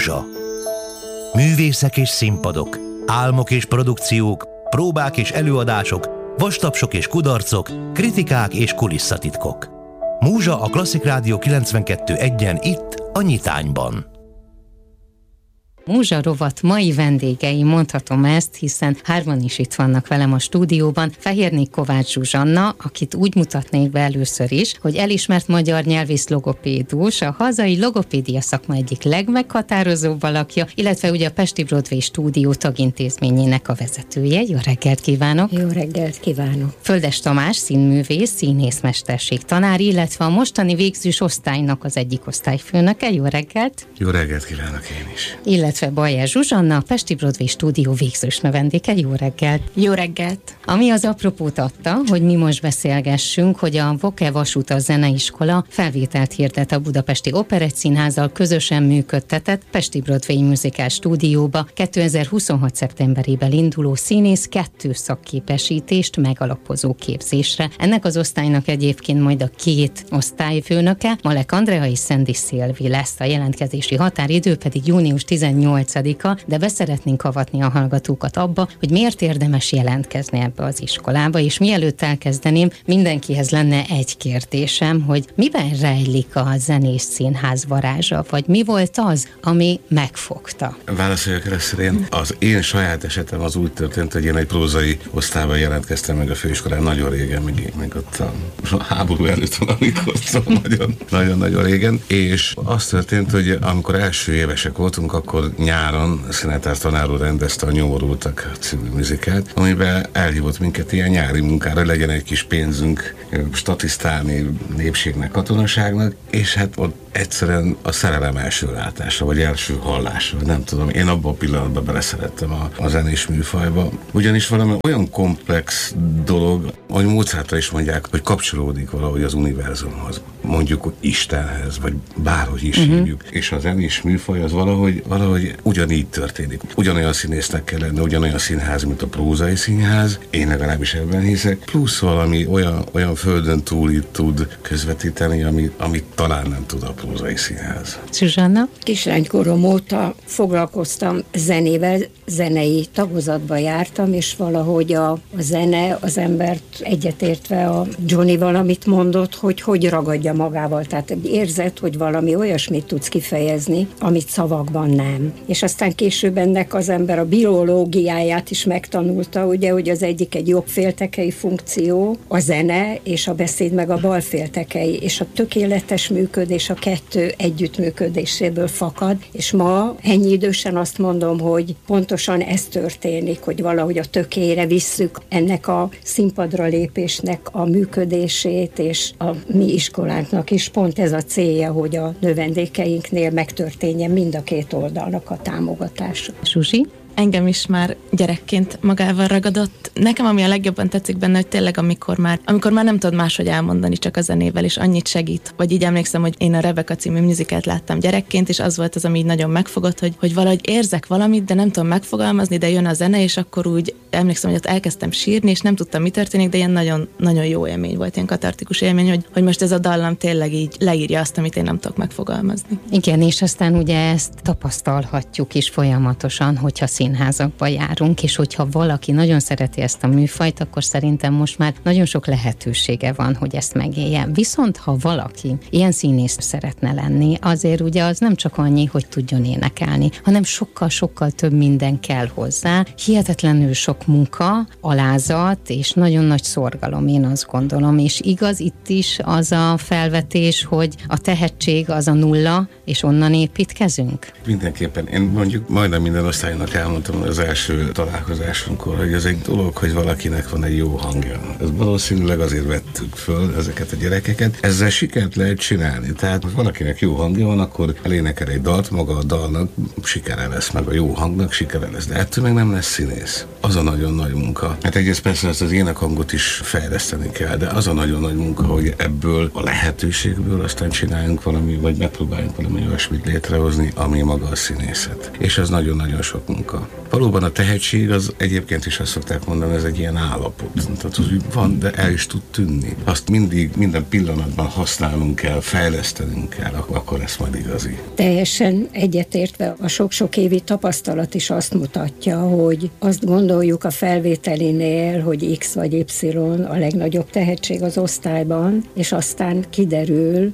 Múzsa. Művészek és színpadok, álmok és produkciók, próbák és előadások, vastapsok és kudarcok, kritikák és kulisszatitkok. Múzsa a Klasszik Rádió 92.1-en itt, a Nyitányban. Múzsa rovat mai vendégei, mondhatom ezt, hiszen hárman is itt vannak velem a stúdióban. Fehérnék Kovács Zsuzsanna, akit úgy mutatnék be először is, hogy elismert magyar nyelvész logopédus, a hazai logopédia szakma egyik legmeghatározóbb alakja, illetve ugye a Pesti Broadway stúdió tagintézményének a vezetője. Jó reggelt kívánok! Jó reggelt kívánok! Földes Tamás, színművész, színészmesterség tanár, illetve a mostani végzős osztálynak az egyik osztályfőnöke. Jó reggelt! Jó reggelt kívánok én is! Illetve Bajer Zsuzsanna, a Pesti Broadway stúdió végzős növendéke. Jó reggelt! Jó reggelt! Ami az apropót adta, hogy mi most beszélgessünk, hogy a Voke Vasúta Zeneiskola felvételt hirdet a Budapesti Operettszínházzal közösen működtetett Pesti Broadway musical stúdióba 2026. szeptemberében induló színész 2 szakképesítést megalapozó képzésre. Ennek az osztálynak egyébként majd a 2 osztályfőnöke, Malek Andrea és Szendi Szilvi lesz. A jelentkezési határidő pedig június 18-a, de beszeretnénk avatni a hallgatókat abba, hogy miért érdemes jelentkezni ebbe az iskolába, és mielőtt elkezdeném, mindenkihez lenne egy kérdésem, hogy miben rejlik a zenés színház varázsa, vagy mi volt az, ami megfogta? Válaszoljak először én. Az én saját esetem az úgy történt, hogy én egy prózai osztályban jelentkeztem meg a főiskolán nagyon régen, még ott a háború előtt valamikor, szóval nagyon-nagyon régen, és az történt, hogy amikor első évesek voltunk, akkor nyáron Szinetár tanár úr rendezte a Nyomorultak című műzikát, amiben elhívott minket ilyen nyári munkára, legyen egy kis pénzünk statisztálni népségnek, katonaságnak, és hát ott egyszerűen a szerelem első látása, vagy első hallása, nem tudom, én abban a pillanatban beleszerettem a zenés műfajba, ugyanis valami olyan komplex dolog, ahogy Mozartra is mondják, hogy kapcsolódik valahogy az univerzumhoz, mondjuk Istenhez, vagy bárhogy is hívjuk, és a zenés műfaj az valahogy ugyanígy történik. Ugyanolyan színésznek kell lenni, ugyanolyan színház, mint a prózai színház, én legalábbis ebben hiszek, plusz valami olyan földön túl tud közvetíteni, amit talán nem tud a prózai színház. Zsuzsanna? Kislánykorom óta foglalkoztam zenével, zenei tagozatba jártam, és valahogy a zene az embert egyetértve a Johnny valamit mondott, hogy ragadja magával. Tehát érzed, hogy valami olyasmit tudsz kifejezni, amit szavakban nem. És aztán később ennek az ember a biológiáját is megtanulta, ugye, hogy az egyik egy jobbféltekei funkció, a zene és a beszéd meg a balféltekei, és a tökéletes működés a 2 együttműködéséből fakad, és ma ennyi idősen azt mondom, hogy pontosan ez történik, hogy valahogy a tökére visszük ennek a színpadra lépésnek a működését, és a mi iskolánknak is pont ez a célja, hogy a növendékeinknél megtörténjen mind a 2 oldalnak a támogatása. Zsuzsi? Engem is már gyerekként magával ragadott. Nekem ami a legjobban tetszik benne, hogy tényleg amikor már nem tudod máshogy elmondani, csak a zenével is annyit segít. Vagy így emlékszem, hogy én a Rebecca című musicalt láttam gyerekként, és az volt az, ami így nagyon megfogott, hogy valahogy érzek valamit, de nem tudom megfogalmazni, de jön a zene, és akkor úgy emlékszem, hogy ott elkezdtem sírni, és nem tudtam, mi történik, de ilyen nagyon, nagyon jó élmény volt, ilyen katartikus élmény, hogy most ez a dallam tényleg így leírja azt, amit én nem tudok megfogalmazni. Igen, és aztán ugye ezt tapasztalhatjuk is folyamatosan, hogyha színházakba járunk, és hogyha valaki nagyon szereti ezt a műfajt, akkor szerintem most már nagyon sok lehetősége van, hogy ezt megéljen. Viszont ha valaki ilyen színész szeretne lenni, azért ugye az nem csak annyi, hogy tudjon énekelni, hanem sokkal-sokkal több minden kell hozzá. Hihetetlenül sok munka, alázat és nagyon nagy szorgalom, én azt gondolom, és igaz itt is az a felvetés, hogy a tehetség az a nulla, és onnan építkezünk? Mindenképpen. Én mondjuk majdnem minden osztálynak elmondtam az első találkozásunkkor, hogy ez egy dolog, hogy valakinek van egy jó hangja. Ez valószínűleg azért vettük föl ezeket a gyerekeket. Ezzel sikert lehet csinálni. Tehát, ha valakinek jó hangja van, akkor elénekel egy dalt, maga a dalnak sikere lesz, meg a jó hangnak sikere lesz. De ettől meg nem lesz színész. Az a nagyon nagy munka. Hát egyrészt persze ezt az énekhangot is fejleszteni kell, de az a nagyon nagy munka, hogy ebből a lehetőségből aztán csináljunk valami, vagy megpróbáljunk valami olyasmit létrehozni, ami maga a színészet. És ez nagyon-nagyon sok munka. valóban a tehetség az egyébként is azt szokták mondani, ez egy ilyen állapot. Tehát, hogy van, de el is tud tűnni. Azt mindig, minden pillanatban használnunk kell, fejlesztenünk kell, akkor lesz majd igazi. Teljesen egyetértve a sok-sok évi tapasztalat is azt mutatja, hogy azt gondoljuk a felvételinél, hogy X vagy Y a legnagyobb tehetség az osztályban, és aztán kiderül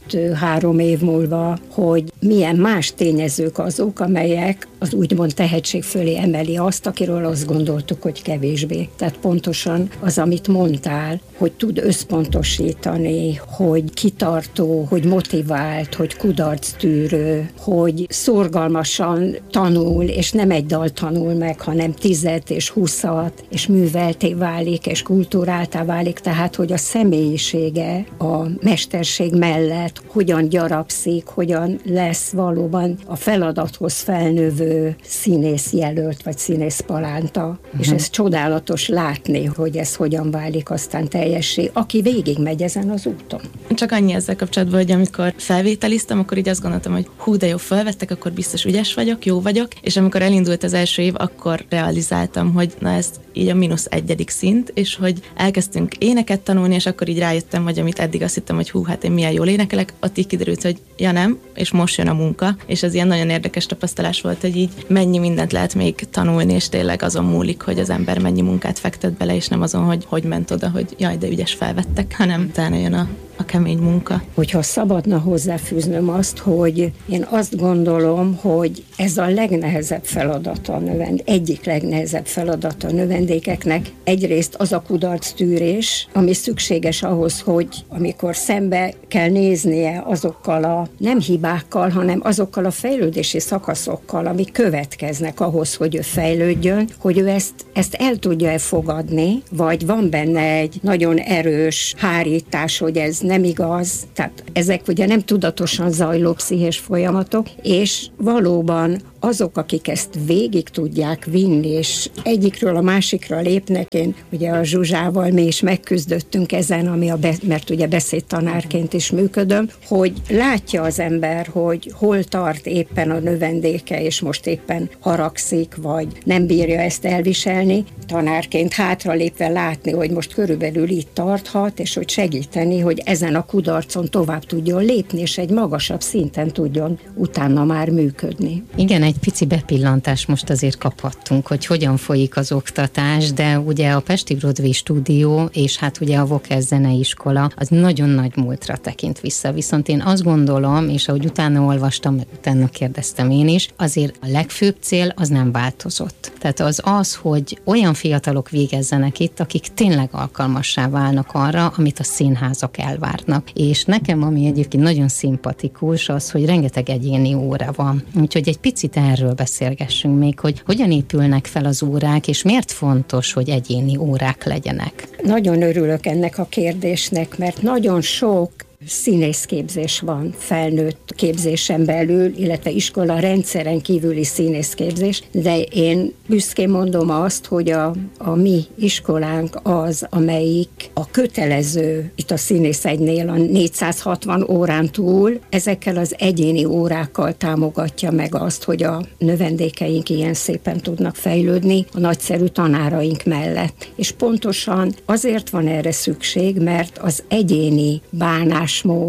2-3 év múlva, hogy milyen más tényezők azok, amelyek az úgymond tehetség fölé emeli azt, akiről azt gondoltuk, hogy kevésbé. Tehát pontosan az, amit mondtál, hogy tud összpontosítani, hogy kitartó, hogy motivált, hogy kudarctűrő, hogy szorgalmasan tanul, és nem egy dal tanul meg, hanem 10 és 20, és művelté válik, és kultúráltá válik, tehát, hogy a személyisége a mesterség mellett hogyan gyarapszik, hogyan lesz valóban a feladathoz felnövő színész jelölt, vagy színész palánta. És ez csodálatos látni, hogy ez hogyan válik aztán teljessé, aki végigmegy ezen az úton. Csak annyi ezzel kapcsolatban, hogy amikor felvételiztem, akkor így azt gondoltam, hogy hú, de jó, felvettek, akkor biztos ügyes vagyok, jó vagyok, és amikor elindult az első év, akkor realizáltam, hogy na ez így a -1. szint, és hogy elkezdtünk éneket tanulni, és akkor így rájöttem, hogy amit eddig azt hittem, hogy hú, hát én milyen jól énekelek, ott így kiderült, hogy ja nem, és most jön a munka, és ez ilyen nagyon érdekes tapasztalás volt, hogy így mennyi mindent lehet még tanulni, és tényleg azon múlik, hogy az ember mennyi munkát fektet bele, és nem azon, hogy ment oda, hogy jaj, de ügyes felvettek, hanem utána jön a kemény munka. Hogyha szabadna hozzáfűznöm azt, hogy én azt gondolom, hogy ez a legnehezebb feladata egyik legnehezebb feladata a növendékeknek. Egyrészt az a kudarctűrés, ami szükséges ahhoz, hogy amikor szembe kell néznie azokkal a nem hibákkal, hanem azokkal a fejlődési szakaszokkal, amik következnek ahhoz, hogy ő fejlődjön, hogy ő ezt el tudja fogadni, vagy van benne egy nagyon erős hárítás, hogy ez nem igaz, tehát ezek ugye nem tudatosan zajló pszichés folyamatok, és valóban azok, akik ezt végig tudják vinni, és egyikről a másikra lépnek, én ugye a Zsuzsával mi is megküzdöttünk ezen, mert ugye beszédtanárként is működöm, hogy látja az ember, hogy hol tart éppen a növendéke, és most éppen haragszik, vagy nem bírja ezt elviselni, tanárként hátralépve látni, hogy most körülbelül itt tarthat, és hogy segíteni, hogy ezen a kudarcon tovább tudjon lépni, és egy magasabb szinten tudjon utána már működni. Igen, egy pici bepillantást most azért kaphattunk, hogy hogyan folyik az oktatás, de ugye a Pesti Broadway stúdió, és hát ugye a Voke zeneiskola, az nagyon nagy múltra tekint vissza. Viszont én azt gondolom, és ahogy utána olvastam, meg utána kérdeztem én is, azért a legfőbb cél az nem változott. Tehát az, hogy olyan fiatalok végezzenek itt, akik tényleg alkalmassá válnak arra, amit a színházak elvárnak. És nekem, ami egyébként nagyon szimpatikus, az, hogy rengeteg egyéni óra van. Úgyhogy egy picit erről beszélgessünk még, hogy hogyan épülnek fel az órák, és miért fontos, hogy egyéni órák legyenek. Nagyon örülök ennek a kérdésnek, mert nagyon sok színészképzés van felnőtt képzésen belül, illetve iskola rendszeren kívüli színészképzés, de én büszkén mondom azt, hogy a mi iskolánk az, amelyik a kötelező, itt a Színész 1-nél a 460 órán túl, ezekkel az egyéni órákkal támogatja meg azt, hogy a növendékeink ilyen szépen tudnak fejlődni a nagyszerű tanáraink mellett. És pontosan azért van erre szükség, mert az egyéni bánásmód,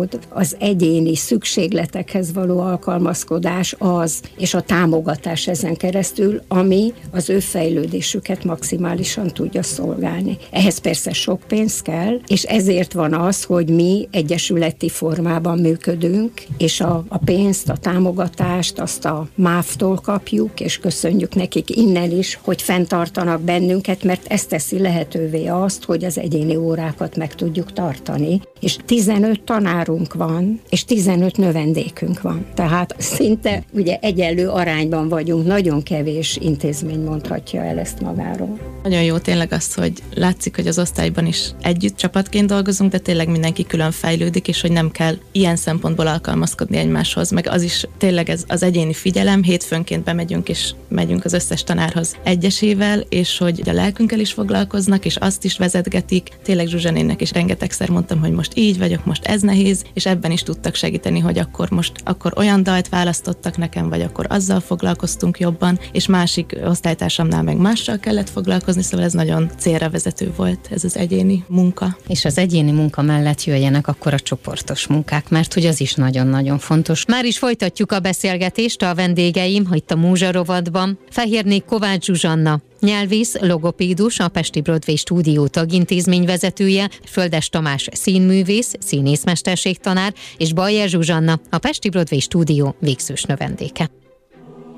az egyéni szükségletekhez való alkalmazkodás az, és a támogatás ezen keresztül, ami az ő fejlődésüket maximálisan tudja szolgálni. Ehhez persze sok pénz kell, és ezért van az, hogy mi egyesületi formában működünk, és a pénzt, a támogatást azt a MÁV-tól kapjuk, és köszönjük nekik innen is, hogy fenntartanak bennünket, mert ez teszi lehetővé azt, hogy az egyéni órákat meg tudjuk tartani. És 15 tanárunk van, és 15 növendékünk van. Tehát szinte ugye egyenlő arányban vagyunk, nagyon kevés intézmény mondhatja el ezt magáról. Nagyon jó tényleg az, hogy látszik, hogy az osztályban is együtt csapatként dolgozunk, de tényleg mindenki külön fejlődik, és hogy nem kell ilyen szempontból alkalmazkodni egymáshoz, meg az is tényleg ez az egyéni figyelem, hétfőnként bemegyünk, és megyünk az összes tanárhoz egyesével, és hogy a lelkünkkel is foglalkoznak, és azt is vezetgetik. Tényleg Zsuzsa nénnek is rengetegszer mondtam, hogy most így vagyok, most ez nehéz, és ebben is tudtak segíteni, hogy akkor olyan dalt választottak nekem, vagy akkor azzal foglalkoztunk jobban, és másik osztálytársamnál meg mással kellett foglalkozni, szóval ez nagyon célra vezető volt, ez az egyéni munka. És az egyéni munka mellett jöjjenek akkor a csoportos munkák, mert hogy az is nagyon-nagyon fontos. Már is folytatjuk a beszélgetést a vendégeim, itt a Múzsa rovatban. Fehérné Kovács Zsuzsanna, nyelvész, logopédus, a Pesti Broadway stúdió tagintézményvezetője, Földes Tamás színművész, színészmesterségtanár, és Bajer Zsuzsanna, a Pesti Broadway stúdió végzős növendéke.